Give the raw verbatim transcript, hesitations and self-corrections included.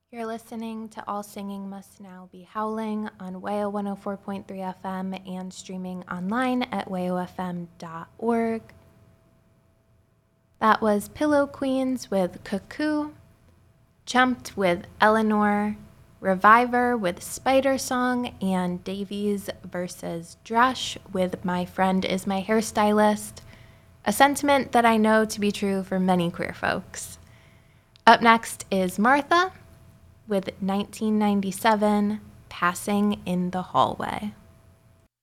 You're listening to All Singing Must Now Be Howling on W A O one oh four point three F M and streaming online at W A O F M dot org. That was Pillow Queens with Cuckoo, Jumped with Eleanor, Reviver with Spider Song, and Davies versus Drush with My Friend is My Hairstylist, a sentiment that I know to be true for many queer folks. Up next is Martha with nineteen ninety-seven, Passing in the Hallway.